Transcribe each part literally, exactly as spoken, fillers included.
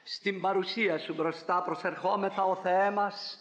Στην παρουσία σου μπροστά προσερχόμεθα, ο Θεέ μας,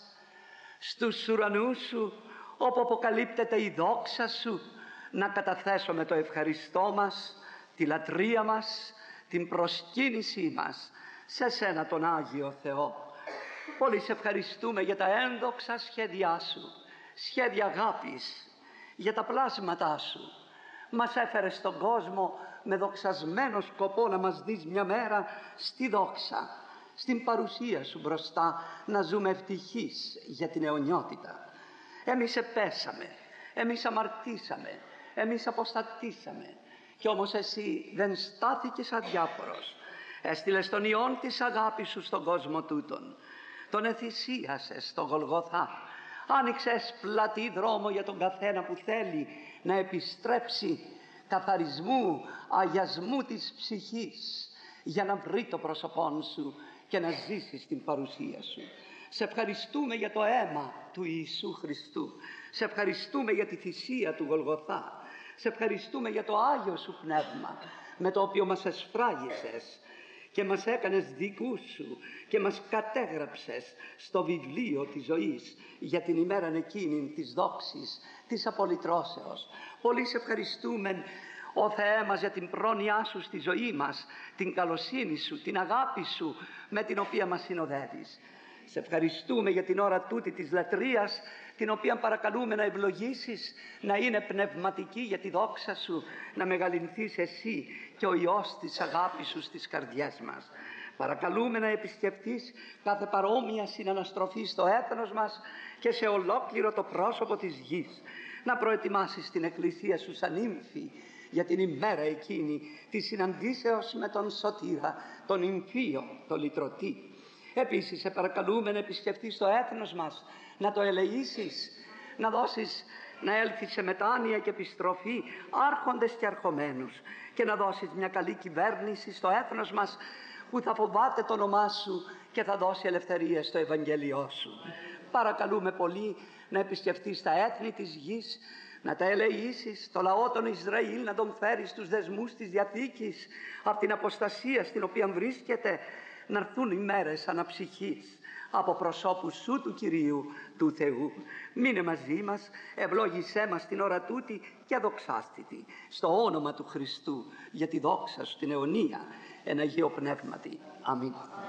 στους ουρανούς σου, όπου αποκαλύπτεται η δόξα σου, να καταθέσουμε το ευχαριστώ μας, τη λατρεία μας, την προσκύνησή μας σε σένα τον Άγιο Θεό. Πολύ σε ευχαριστούμε για τα ένδοξα σχέδιά σου, σχέδια αγάπης, για τα πλάσματά σου. Μας έφερες στον κόσμο με δοξασμένο σκοπό να μας δεις μια μέρα στη δόξα, στην παρουσία σου μπροστά, να ζούμε ευτυχείς για την αιωνιότητα. Εμείς επέσαμε, εμείς αμαρτήσαμε, εμείς αποστατήσαμε, κι όμως εσύ δεν στάθηκες αδιάφορος. Έστειλες τον Υιόν της αγάπης σου στον κόσμο τούτον, τον εθυσίασες στο Γολγοθά, άνοιξες πλατή δρόμο για τον καθένα που θέλει να επιστρέψει καθαρισμού, αγιασμού της ψυχής, για να βρει το πρόσωπόν σου και να ζήσει στην παρουσία σου. Σε ευχαριστούμε για το αίμα του Ιησού Χριστού. Σε ευχαριστούμε για τη θυσία του Γολγοθά. Σε ευχαριστούμε για το Άγιο σου Πνεύμα, με το οποίο μας εσφράγισες και μας έκανες δικούς σου και μας κατέγραψες στο βιβλίο της ζωής για την ημέρα εκείνη της δόξης, της απολυτρώσεως. Πολύ σε ευχαριστούμε, ο Θεέ μας, για την πρόνοιά σου στη ζωή μας, την καλοσύνη σου, την αγάπη σου με την οποία μας συνοδεύεις. Σε ευχαριστούμε για την ώρα τούτη της λατρείας, την οποία παρακαλούμε να ευλογήσεις, να είναι πνευματική για τη δόξα σου, να μεγαλυνθείς εσύ και ο Υιός της αγάπης σου στις καρδιές μας. Παρακαλούμε να επισκεφτείς κάθε παρόμοια συναναστροφή στο έθνος μας και σε ολόκληρο το πρόσωπο της γης. Να προετοιμάσεις την εκκλησία σου σαν ύμφη για την ημέρα εκείνη της συναντήσεως με τον Σωτήρα, τον υμφίο, τον λυτρωτή. Επίσης σε παρακαλούμε να επισκεφτείς το έθνος μας, να το ελεήσεις, να δώσεις να έλθει σε μετάνοια και επιστροφή άρχοντες και αρχομένους, και να δώσεις μια καλή κυβέρνηση στο έθνος μας που θα φοβάται το όνομά σου και θα δώσει ελευθερία στο Ευαγγέλιό σου. Παρακαλούμε πολύ να επισκεφτείς τα έθνη της γης, να τα ελεήσεις, το λαό των Ισραήλ να τον φέρεις στους δεσμούς της Διαθήκης, από την αποστασία στην οποία βρίσκεται, να έρθουν οι μέρες αναψυχής από προσώπου σου του Κυρίου του Θεού. Μείνε μαζί μας, ευλόγησέ μας την ώρα τούτη και δοξάστητη στο όνομα του Χριστού, για τη δόξα σου την αιωνία, εν Αγίο Πνεύματι. Αμήν.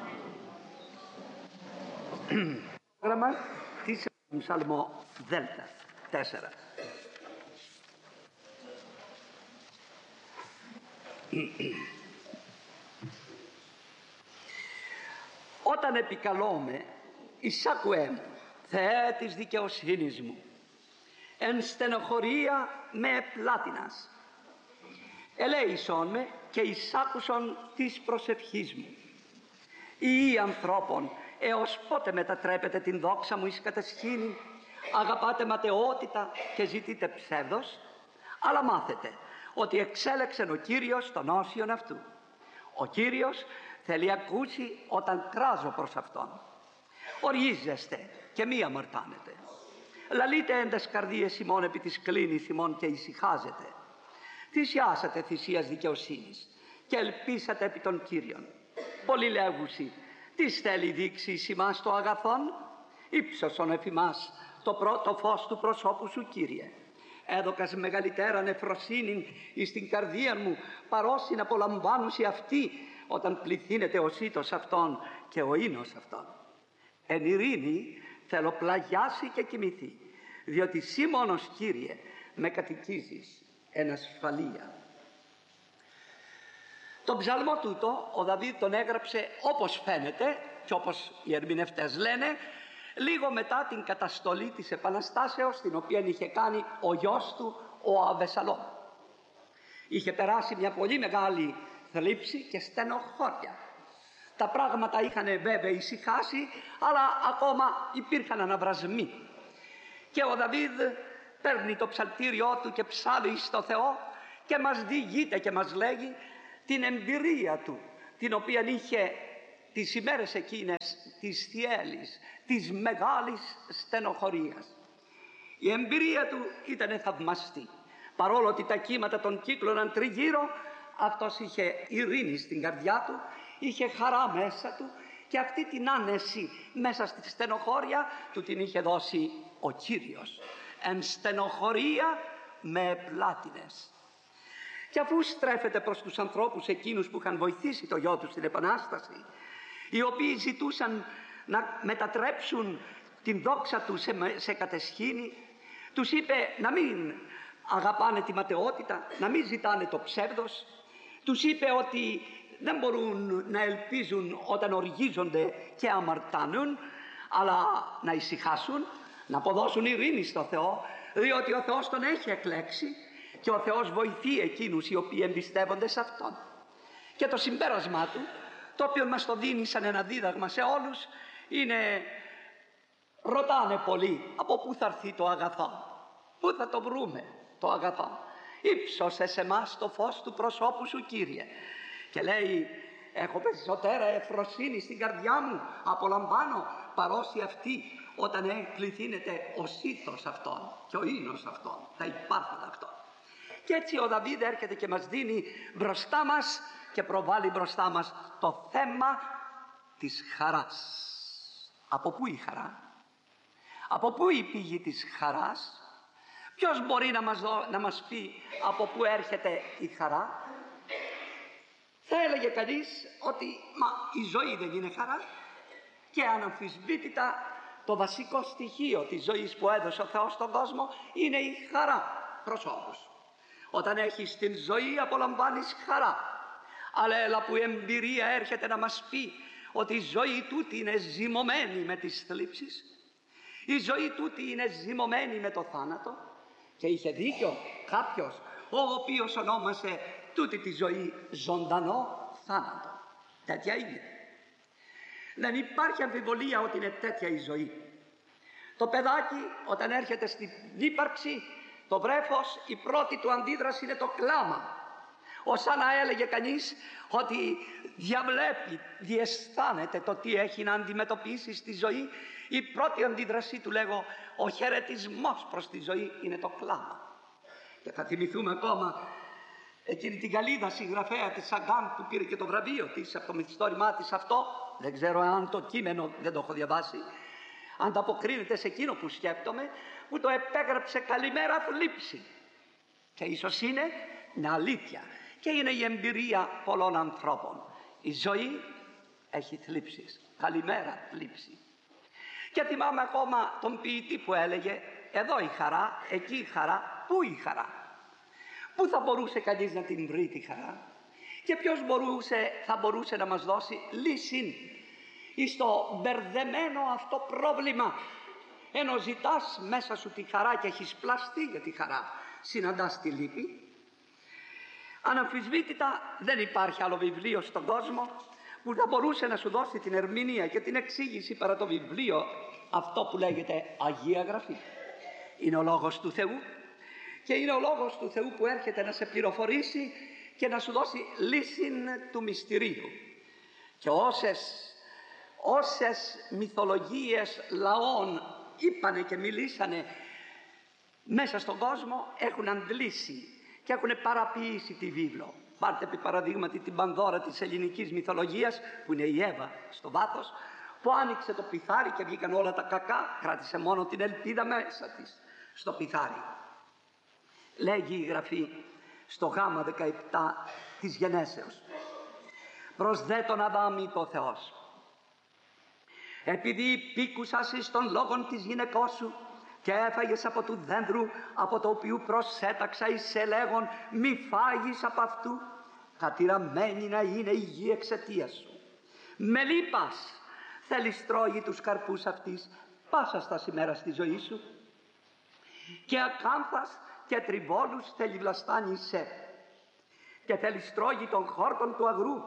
Πρόγραμμα της Ψαλμό Δέλτα τέσσερα. Όταν επικαλώμαι, εισάκουέ μου, Θεέ της δικαιοσύνης μου, εν στενοχωρία με επλάτινας. Ελέησον με και εισάκουσον της προσευχής μου. Ιη ανθρώπων, έως πότε μετατρέπετε την δόξα μου εις κατεσχήνη, αγαπάτε ματαιότητα και ζητείτε ψεύδος, αλλά μάθετε ότι εξέλεξεν ο Κύριος τον όσιον αυτού. Ο Κύριος θέλει ακούσει όταν κράζω προς Αυτόν. Οργίζεστε και μη αμαρτάνετε. Λαλείτε εν τες καρδίες ημών επί της κλίνης ημών και ησυχάζετε. Θυσιάσατε θυσίας δικαιοσύνης και ελπίσατε επί των Κύριων. Πολλοί λέγουσι, τι θέλει δείξει εις ημάς το αγαθόν, ύψωσον εφ' ημάς το πρώτο φως του προσώπου σου, Κύριε. Έδωκας μεγαλυτέρα νεφροσύνην εις την καρδία μου, παρόσιν απολαμβάνουσι αυτή, όταν πληθύνεται ο σύτος αυτόν και ο ίνος αυτόν. Εν ειρήνη θέλω πλαγιάσει και κοιμηθεί, διότι σύ μόνος, Κύριε, με κατοικίζεις εν ασφαλεία. Τον ψαλμό τούτο ο Δαβίδ τον έγραψε, όπως φαίνεται και όπως οι ερμηνευτές λένε, λίγο μετά την καταστολή της Επαναστάσεως, την οποία είχε κάνει ο γιος του ο Αβεσαλόμ. Είχε περάσει μια πολύ μεγάλη θλίψη και στενοχώρια. Τα πράγματα είχαν βέβαια ησυχάσει, αλλά ακόμα υπήρχαν αναβρασμοί. Και ο Δαβίδ παίρνει το ψαλτήριό του και ψάλλει στο Θεό και μας διηγείται και μας λέγει την εμπειρία του, την οποία είχε τις ημέρες εκείνες της θυέλης, της μεγάλης στενοχωρίας. Η εμπειρία του ήταν θαυμαστή. Παρόλο ότι τα κύματα τον κύκλωναν τριγύρω, αυτός είχε ειρήνη στην καρδιά του, είχε χαρά μέσα του, Και αυτή την άνεση μέσα στη στενοχώρια του την είχε δώσει ο Κύριος. Εν στενοχωρία με πλάτινες. Και αφού στρέφεται προς τους ανθρώπους εκείνους που είχαν βοηθήσει το γιο του στην Επανάσταση, οι οποίοι ζητούσαν να μετατρέψουν την δόξα του σε, σε κατεσχήνη, τους είπε να μην αγαπάνε τη ματαιότητα, να μην ζητάνε το ψεύδος. Τους είπε ότι δεν μπορούν να ελπίζουν όταν οργίζονται και αμαρτάνουν, αλλά να ησυχάσουν, να αποδώσουν ειρήνη στο Θεό, διότι ο Θεός τον έχει εκλέξει και ο Θεός βοηθεί εκείνους οι οποίοι εμπιστεύονται σε Αυτόν. Και το συμπέρασμά του, το οποίο μας το δίνει σαν ένα δίδαγμα σε όλους, είναι: ρωτάνε πολλοί από πού θα έρθει το αγαθό, πού θα το βρούμε το αγαθό. Ήψωσε σε εμάς το φως του προσώπου σου, Κύριε. Και λέει: έχω περισσότερα ευφροσύνη στην καρδιά μου, απολαμβάνω παρόση αυτή όταν εκκληθύνεται ο σύθος αυτών και ο ίνος αυτών, τα υπάρχουν αυτών. Και έτσι ο Δαβίδ έρχεται και μας δίνει μπροστά μας και προβάλλει μπροστά μας το θέμα της χαράς. Από πού η χαρά? Από πού η πηγή της χαράς? Ποιος μπορεί να μας, δω, να μας πει από πού έρχεται η χαρά? Θα έλεγε κανείς ότι μα η ζωή δεν είναι χαρά, και αναμφισβήτητα το βασικό στοιχείο της ζωής που έδωσε ο Θεός στον κόσμο είναι η χαρά προς όλους. Όταν έχεις την ζωή απολαμβάνεις χαρά, αλλά έλα που η εμπειρία έρχεται να μας πει ότι η ζωή τούτη είναι ζυμωμένη με τις θλίψεις, η ζωή τούτη είναι ζυμωμένη με το θάνατο. Και είχε δίκιο κάποιος ο οποίος ονόμασε τούτη τη ζωή ζωντανό θάνατο. Τέτοια είναι. Δεν υπάρχει αμφιβολία ότι είναι τέτοια η ζωή. Το παιδάκι όταν έρχεται στην ύπαρξη, το βρέφος, η πρώτη του αντίδραση είναι το κλάμα. Ως να έλεγε κανείς ότι διαβλέπει, διαισθάνεται το τι έχει να αντιμετωπίσει στη ζωή. Η πρώτη αντίδρασή του, λέγω, ο χαιρετισμός προς τη ζωή είναι το κλάμα. Και θα θυμηθούμε ακόμα εκείνη την Γαλλίδα συγγραφέα της Σαγκάν που πήρε και το βραβείο της από το μυθιστόρημά της αυτό. Δεν ξέρω αν το κείμενο, δεν το έχω διαβάσει, ανταποκρίνεται σε εκείνο που σκέπτομαι, που το επέγραψε «Καλημέρα θλίψη». Και ίσως είναι μια αλήθεια και είναι η εμπειρία πολλών ανθρώπων. Η ζωή έχει θλίψεις. Καλημέρα θλίψη. Και θυμάμαι ακόμα τον ποιητή που έλεγε: εδώ η χαρά, εκεί η χαρά, πού η χαρά? Πού θα μπορούσε κανείς να την βρει τη χαρά? Και ποιος μπορούσε, θα μπορούσε να μας δώσει λύση στο μπερδεμένο αυτό πρόβλημα? Ενώ ζητάς μέσα σου τη χαρά και έχεις πλαστεί για τη χαρά, συναντάς τη λύπη. Αναμφισβήτητα δεν υπάρχει άλλο βιβλίο στον κόσμο που θα μπορούσε να σου δώσει την ερμηνεία και την εξήγηση παρά το βιβλίο αυτό που λέγεται Αγία Γραφή. Είναι ο Λόγος του Θεού και είναι ο Λόγος του Θεού που έρχεται να σε πληροφορήσει και να σου δώσει λύση του μυστηρίου. Και όσες, όσες μυθολογίες λαών είπανε και μιλήσανε μέσα στον κόσμο έχουν αντλήσει και έχουν παραποιήσει τη βίβλο. Πάρτε επί παραδείγματι την Πανδώρα της ελληνικής μυθολογίας, που είναι η Εύα στο βάθος, που άνοιξε το πιθάρι και βγήκαν όλα τα κακά, κράτησε μόνο την ελπίδα μέσα της στο πιθάρι. Λέγει η Γραφή στο γάμα δεκαεπτά της Γενέσεως: προς δε τον Αδάμ είπε ο Θεός, επειδή υπήκουσας εις των λόγων της γυναικός σου και έφαγες από του δένδρου από το οποίο προσέταξα εις σε λέγον μη φάγεις από αυτού, κατηραμένη να είναι η γη εξαιτίας σου. Με λύπας θέλεις τρώγει τους καρπούς αυτής πάσα στα ημέρα στη ζωή σου, και ακάμφας και τριβόλους θέλει βλαστάνει σε, και θέλεις τρώγει των χόρτων του αγρού.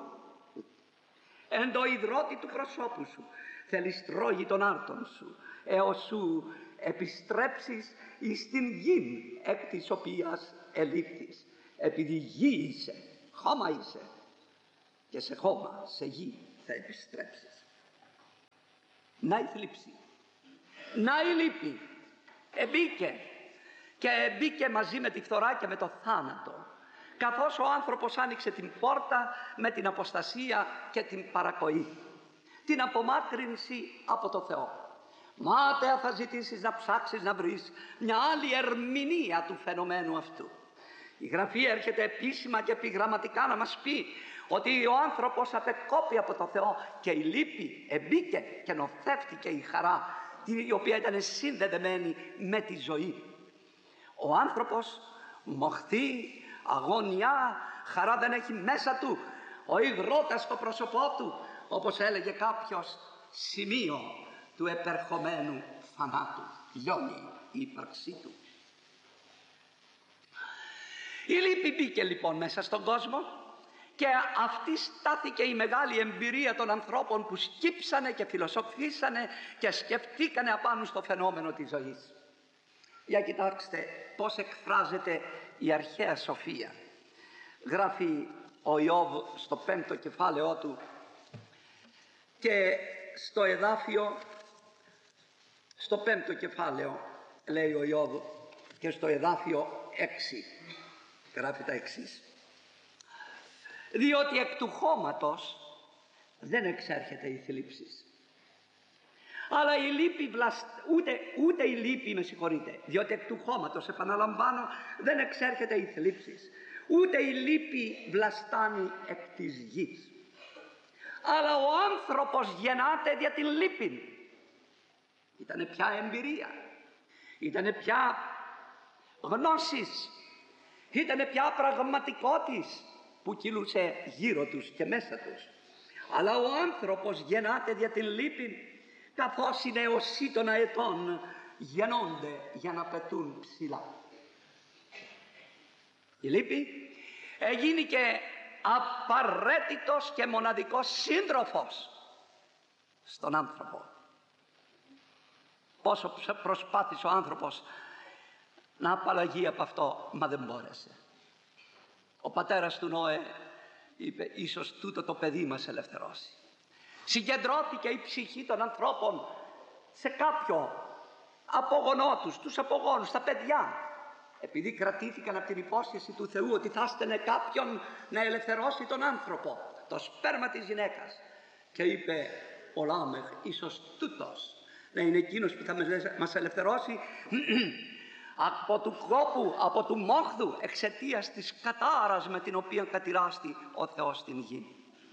Εν το υδρότη του προσώπου σου θέλεις τρώγει των άρτων σου, έως σου επιστρέψεις εις την γη εκ της οποίας ελήφθης. Επειδή γη είσαι, χώμα είσαι, και σε χώμα, σε γη θα επιστρέψεις. Να η θλίψη, να η λύπη εμπήκε, και μπήκε μαζί με τη φθορά και με το θάνατο, καθώς ο άνθρωπος άνοιξε την πόρτα με την αποστασία και την παρακοή. την απομάκρυνση από το Θεό. Μάταια θα ζητήσεις να ψάξεις να βρεις μια άλλη ερμηνεία του φαινομένου αυτού. Η Γραφή έρχεται επίσημα και επιγραμματικά να μας πει ότι ο άνθρωπος απεκόπη από το Θεό και η λύπη εμπήκε και νοθεύτηκε η χαρά, η οποία ήταν συνδεδεμένη με τη ζωή. Ο άνθρωπος μοχθεί, αγωνιά, χαρά δεν έχει μέσα του. Ο υγρότας στο πρόσωπό του, όπως έλεγε κάποιος, σημείο του επερχομένου θανάτου. Λιώνει η ύπαρξή του. Η λύπη μπήκε λοιπόν μέσα στον κόσμο και αυτή στάθηκε η μεγάλη εμπειρία των ανθρώπων που σκύψανε και φιλοσοφήσανε και σκεφτήκανε απάνω στο φαινόμενο της ζωής. Για κοιτάξτε πώς εκφράζεται η αρχαία σοφία. Γράφει ο Ιώβ στο πέμπτο κεφάλαιό του και στο εδάφιο, στο πέμπτο κεφάλαιο λέει ο Ιώβ και στο εδάφιο έξι γράφει τα εξής: διότι εκ του χώματος δεν εξέρχεται η θλίψη, αλλά η λύπη βλασ... ούτε, ούτε η λύπη, με συγχωρείτε, διότι εκ του χώματος, επαναλαμβάνω, δεν εξέρχεται η θλίψη, ούτε η λύπη βλαστάνει εκ της γης, αλλά ο άνθρωπος γεννάται δια την λύπη. Ήτανε πια εμπειρία, ήτανε πια γνώσεις, ήτανε πια πραγματικότης που κυλούσε γύρω τους και μέσα τους. Αλλά ο άνθρωπος γεννάται δια την λύπη, καθώς οι νεοσύ των αετών γεννώνται για να πετούν ψηλά. Η λύπη έγινε και απαραίτητος και μοναδικός σύντροφος στον άνθρωπο. Πόσο προσπάθησε ο άνθρωπος να απαλλαγεί από αυτό, μα δεν μπόρεσε. Ο πατέρας του Νόε είπε: ίσως τούτο το παιδί μας ελευθερώσει. Συγκεντρώθηκε η ψυχή των ανθρώπων σε κάποιο απογονό τους, τους απογόνους, τα παιδιά, επειδή κρατήθηκαν από την υπόσχεση του Θεού ότι θα έστελνε κάποιον να ελευθερώσει τον άνθρωπο, το σπέρμα της γυναίκας, και είπε ο Λάμεχ: ίσως τούτος να είναι εκείνος που θα μας ελευθερώσει από του κόπου, από του μόχθου, εξαιτίας της κατάρας με την οποία κατηράστη ο Θεός στην γη.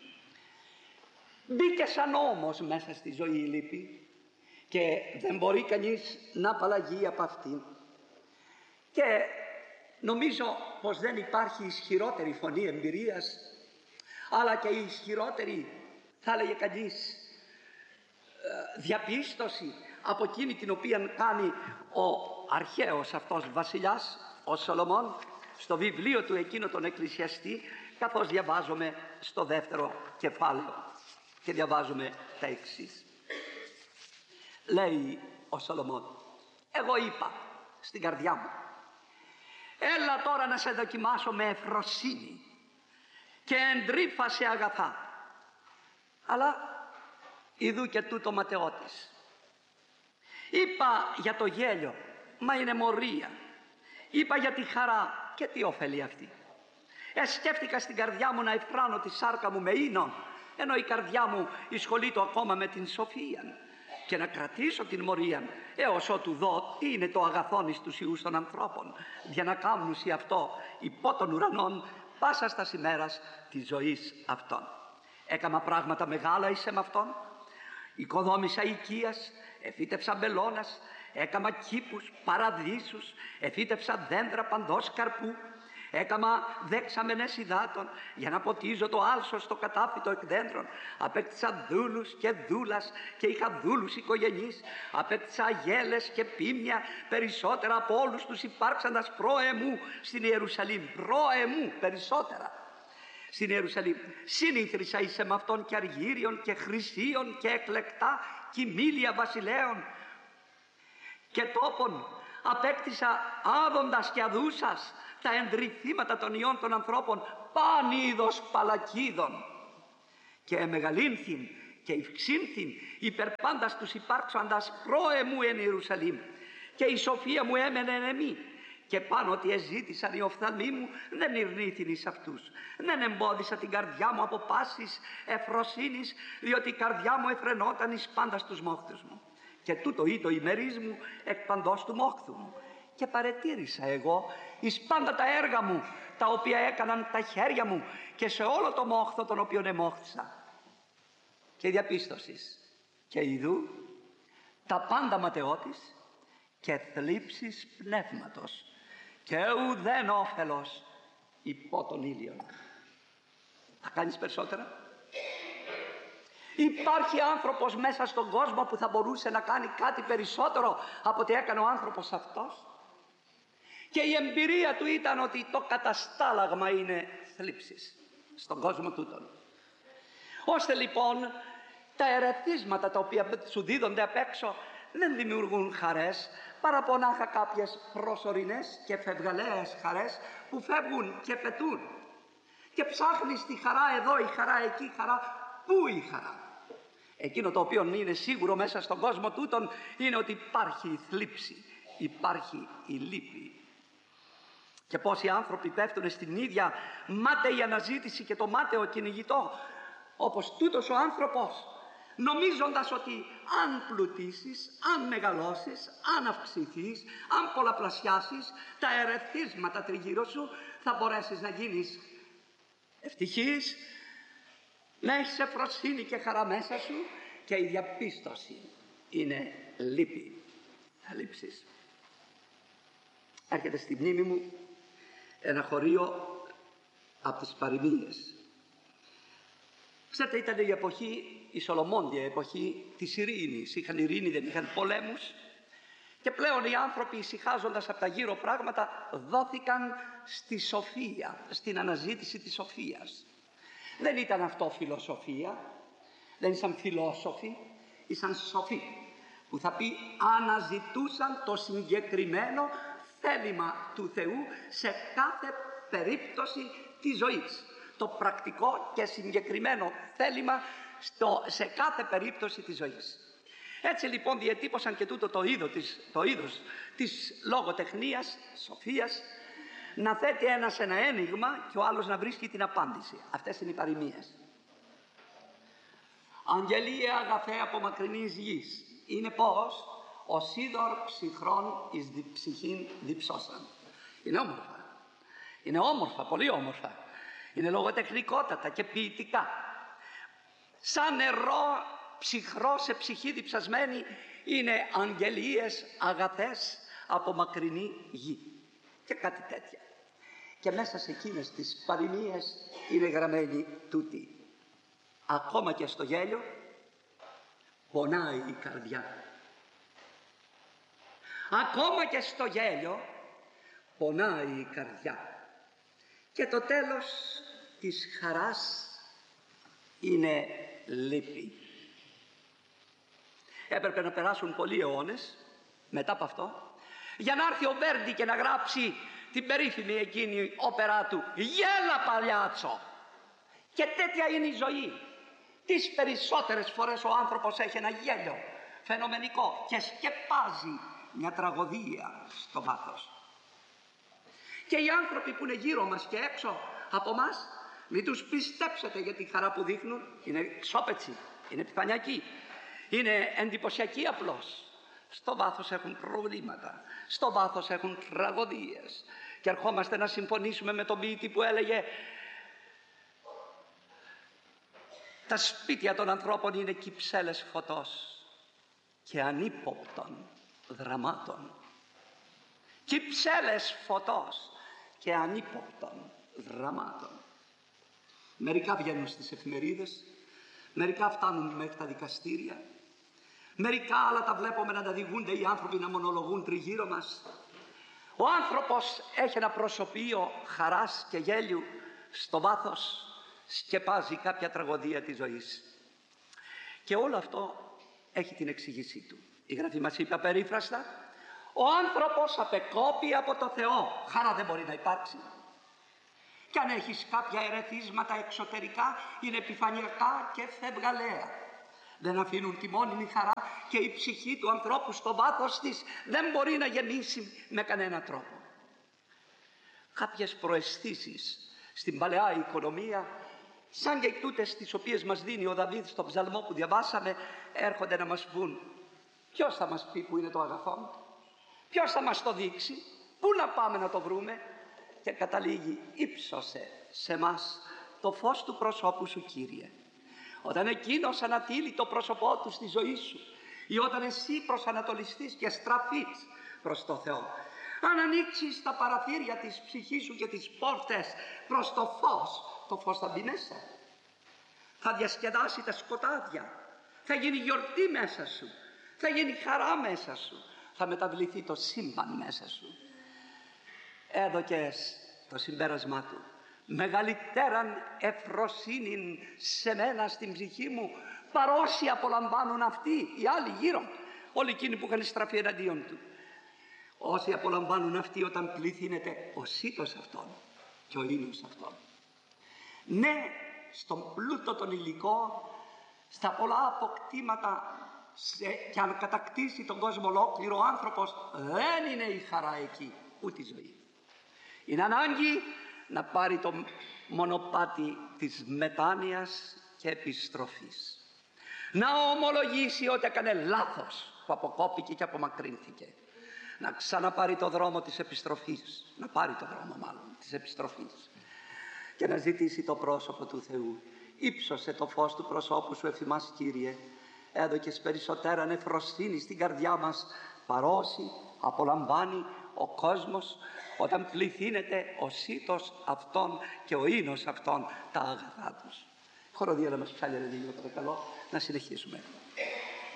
Μπήκε σαν νόμος μέσα στη ζωή η λύπη και δεν μπορεί κανείς να απαλλαγεί από αυτήν. Και νομίζω πως δεν υπάρχει ισχυρότερη φωνή εμπειρίας, αλλά και η ισχυρότερη, θα έλεγε κανείς, διαπίστωση από εκείνη την οποία κάνει ο αρχαίος αυτός βασιλιάς, ο Σολομών, στο βιβλίο του εκείνο τον Εκκλησιαστή, καθώς διαβάζουμε στο δεύτερο κεφάλαιο και διαβάζουμε τα εξής. Λέει ο Σολομών: εγώ είπα στην καρδιά μου, έλα τώρα να σε δοκιμάσω με ευφροσύνη και εντρύφα σε αγαθά, αλλά ιδού και τούτο ματαιώτης. Είπα για το γέλιο, μα είναι μορία. Είπα για τη χαρά, και τι ωφελεί αυτή. Εσκέφτηκα στην καρδιά μου να ευφράνω τη σάρκα μου με ίνο, ενώ η καρδιά μου εισχολείται ακόμα με την σοφία, και να κρατήσω την μορία έως ότου δω τι είναι το αγαθόν εις τους ιούς των ανθρώπων, για να κάνουν σε αυτό υπό των ουρανών πάσα στα ημέρας της ζωής αυτών. Έκαμα πράγματα μεγάλα εις εμ' αυτόν, οικοδόμησα οικίας, εφύτευσα μπελώνας, έκαμα κήπους, παραδείσους, εφύτευσα δέντρα παντός καρπού, έκαμα δέξαμενες υδάτων για να ποτίζω το άλσο στο κατάφυτο εκ δέντρων, απέκτησα δούλους και δούλας και είχα δούλους οικογενείς, απέκτησα αγέλες και πίμια περισσότερα από όλους τους υπάρξαντας προεμού στην Ιερουσαλήμ, προεμού περισσότερα στην Ιερουσαλήμ. Συνήθρισα εις εμ' αυτών και αργύριων και χρυσίων και εκλεκτά κοιμήλια βασιλέων και τόπων. Απέκτησα άδοντας και αδούσας τα ενδρυθήματα των ιών των ανθρώπων, παν είδος παλακίδων, και εμεγαλύνθην και ευξύνθην υπερπάντας τους υπάρξαντας πρόεμου εν Ιερουσαλήμ, και η σοφία μου έμενε εν εμή, Και πάνω ότι εζήτησαν οι οφθαλμοί μου, δεν ειρνήθην εις αυτούς. Δεν εμπόδισα την καρδιά μου από πάσης ευφροσύνης, διότι η καρδιά μου εφρενόταν εις πάντα στους μόχθους μου. Και τούτο ήτο ημερής μου εκ παντός του μόχθου μου. Και παρετήρησα εγώ εις πάντα τα έργα μου, τα οποία έκαναν τα χέρια μου, και σε όλο το μόχθο τον οποίον εμόχθησα. Και διαπίστωσης, και ιδού τα πάντα ματαιότης και θλίψης πνεύματος, και ουδέν όφελος υπό τον ήλιον. Θα κάνεις περισσότερα? Υπάρχει άνθρωπος μέσα στον κόσμο που θα μπορούσε να κάνει κάτι περισσότερο από ό,τι έκανε ο άνθρωπος αυτός? Και η εμπειρία του ήταν ότι το καταστάλαγμα είναι θλίψεις στον κόσμο τούτον. Ώστε λοιπόν τα ερεθίσματα τα οποία σου δίδονται απ' έξω δεν δημιουργούν χαρές, παρά μονάχα κάποιες προσωρινές και φευγαλαίες χαρές που φεύγουν και πετούν. Και ψάχνεις τη χαρά εδώ, η χαρά εκεί, η χαρά. Πού η χαρά? Εκείνο το οποίο είναι σίγουρο μέσα στον κόσμο τούτον είναι ότι υπάρχει η θλίψη, υπάρχει η λύπη. Και πόσοι άνθρωποι πέφτουν στην ίδια μάταιη αναζήτηση και το μάταιο κυνηγητό, όπως τούτος ο άνθρωπος, νομίζοντας ότι αν πλουτίσεις, αν μεγαλώσεις, αν αυξηθείς, αν πολλαπλασιάσεις τα ερεθίσματα τριγύρω σου, θα μπορέσεις να γίνεις ευτυχής, να έχεις ευφροσύνη και χαρά μέσα σου, και η διαπίστωση είναι λύπη, θλίψεις. Έρχεται στη μνήμη μου ένα χωρίο από τις παροιμίες. Ξέρετε, ήταν η εποχή, η Σολομόντια, η εποχή της ειρήνης. Είχαν ειρήνη, δεν είχαν πολέμους. Και πλέον οι άνθρωποι, ησυχάζοντας από τα γύρω πράγματα, δόθηκαν στη σοφία, στην αναζήτηση της σοφίας. Δεν ήταν αυτό φιλοσοφία, δεν ήσαν φιλόσοφοι, ήσαν σοφοί, που θα πει αναζητούσαν το συγκεκριμένο θέλημα του Θεού σε κάθε περίπτωση της ζωής. Το πρακτικό και συγκεκριμένο θέλημα στο, σε κάθε περίπτωση της ζωής. Έτσι λοιπόν διατύπωσαν και τούτο το είδος της, το είδος της λογοτεχνίας, σοφίας, να θέτει ένας ένα ένιγμα και ο άλλος να βρίσκει την απάντηση. Αυτές είναι οι παροιμίες. Αγγελίε αγαθέ από μακρινής γης, είναι πως ο σίδωρ ψυχρόν εις δι ψυχήν διψώσαν. Είναι όμορφα. Είναι όμορφα, πολύ όμορφα. Είναι λογοτεχνικότατα και ποιητικά. Σαν νερό ψυχρό σε ψυχή διψασμένη είναι αγγελίες αγαθές από μακρινή γη. Και κάτι τέτοια. Και μέσα σε εκείνες τις παροιμίες είναι γραμμένη τούτη. Ακόμα και στο γέλιο πονάει η καρδιά. Ακόμα και στο γέλιο πονάει η καρδιά. Και το τέλος της χαράς είναι λύπη. Έπρεπε να περάσουν πολλοί αιώνες μετά από αυτό για να έρθει ο Βέρντι και να γράψει την περίφημη εκείνη όπερά του «Γέλα παλιάτσο». Και τέτοια είναι η ζωή. Τις περισσότερες φορές ο άνθρωπος έχει ένα γέλιο φαινομενικό και σκεπάζει μια τραγωδία στο βάθος. Και οι άνθρωποι που είναι γύρω μας και έξω από μας, μην τους πιστέψετε για τη χαρά που δείχνουν. Είναι ξόπετσι, είναι επιφανειακοί, είναι εντυπωσιακοί απλώς. Στο βάθος έχουν προβλήματα, στο βάθος έχουν τραγωδίες. Και ερχόμαστε να συμφωνήσουμε με τον ποιητή που έλεγε «Τα σπίτια των ανθρώπων είναι κυψέλες φωτός και ανύποπτων δραμάτων». Κυψέλες φωτός και ανύποπτων δραμάτων. Μερικά βγαίνουν στις εφημερίδες, μερικά φτάνουν μέχρι τα δικαστήρια, μερικά άλλα τα βλέπουμε να τα διηγούνται οι άνθρωποι να μονολογούν τριγύρω μας. Ο άνθρωπος έχει ένα προσωπείο χαράς και γέλιου, στο βάθος σκεπάζει κάποια τραγωδία της ζωής. Και όλο αυτό έχει την εξήγησή του. Η Γραφή μας είπε απερίφραστα, ο άνθρωπος απεκόπη από το Θεό. Χαρά δεν μπορεί να υπάρξει. Και αν έχεις κάποια ερεθίσματα εξωτερικά, είναι επιφανειακά και φευγαλαία. Δεν αφήνουν τη μόνιμη χαρά και η ψυχή του ανθρώπου στο βάθος της δεν μπορεί να γεμίσει με κανένα τρόπο. κάποιες προαισθήσεις στην παλαιά οικονομία, σαν και τούτες τις οποίες μας δίνει ο Δαβίδ στο ψαλμό που διαβάσαμε, έρχονται να μας πούν: ποιος θα μας πει που είναι το αγαθό, ποιος θα μας το δείξει, πού να πάμε να το βρούμε? Και καταλήγει: ύψωσε σε μας το φως του προσώπου σου, Κύριε. Όταν εκείνος ανατείλει το πρόσωπό του στη ζωή σου, ή όταν εσύ προσανατολιστείς και στραφείς προς το Θεό, αν ανοίξεις τα παραθύρια της ψυχής σου και τις πόρτες προς το φως, το φως θα μπει μέσα, θα διασκεδάσει τα σκοτάδια, θα γίνει γιορτή μέσα σου, θα γίνει χαρά μέσα σου, θα μεταβληθεί το σύμπαν μέσα σου. Έδωκες το συμπέρασμά του: μεγαλύτεραν ευφροσύνην σε μένα στην ψυχή μου, παρόσοι απολαμβάνουν αυτοί οι άλλοι γύρω, όλοι εκείνοι που είχαν στραφεί εναντίον του. Όσοι απολαμβάνουν αυτοί όταν πληθύνεται ο σύτος αυτών και ο ήλιος αυτών. Ναι, στον πλούτο των υλικών, στα πολλά αποκτήματα, σε, και αν κατακτήσει τον κόσμο ολόκληρο, ο άνθρωπος δεν είναι η χαρά εκεί, ούτε η ζωή. Είναι ανάγκη να πάρει το μονοπάτι της μετάνοιας και επιστροφής. Να ομολογήσει ότι έκανε λάθος που αποκόπηκε και απομακρύνθηκε. Να ξαναπάρει το δρόμο της επιστροφής, να πάρει το δρόμο μάλλον της επιστροφής και να ζητήσει το πρόσωπο του Θεού. Ήψωσε το φως του προσώπου σου εφημάς, Κύριε. Έδωκες περισσότερα νεφροσύνη στην καρδιά μας, παρόσοι απολαμβάνει ο κόσμος όταν πληθύνεται ο σύτος αυτών και ο ίνος αυτών τα αγαθά τους. Χοροδία να μας ψάλει λίγο, παρακαλώ, να συνεχίσουμε.